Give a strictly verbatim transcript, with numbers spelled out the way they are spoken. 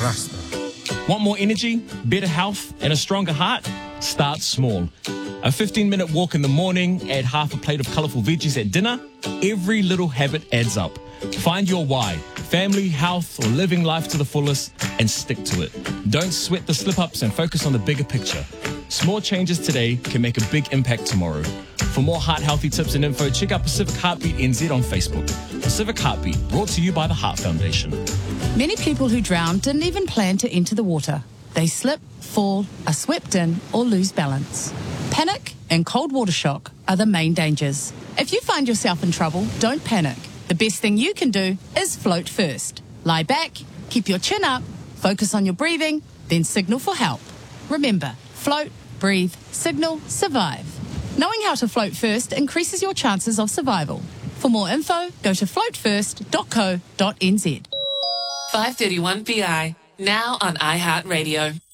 Rasta. Want more energy, better health, and a stronger heart? Start small. A fifteen-minute walk in the morning, add half a plate of colourful veggies at dinner. Every little habit adds up. Find your why, family, health, or living life to the fullest, and stick to it. Don't sweat the slip-ups and focus on the bigger picture. Small changes today can make a big impact tomorrow. For more heart-healthy tips and info, check out Pacific Heartbeat N Z on Facebook. Pacific Heartbeat, brought to you by the Heart Foundation. Many people who drown didn't even plan to enter the water. They slip, fall, are swept in, or lose balance. Panic and cold water shock are the main dangers. If you find yourself in trouble, don't panic. The best thing you can do is float first. Lie back, keep your chin up, focus on your breathing, then signal for help. Remember, float, breathe, signal, survive. Knowing how to float first increases your chances of survival. For more info, go to float first dot co dot n z. five thirty-one P I, now on iHeartRadio.